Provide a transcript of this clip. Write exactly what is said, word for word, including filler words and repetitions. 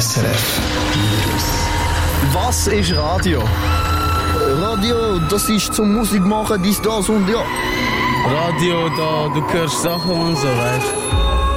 S R F Virus. Was ist Radio? Radio, das ist zum Musik machen, dies, das und ja. Radio, da, du hörst Sachen und so, weißt du?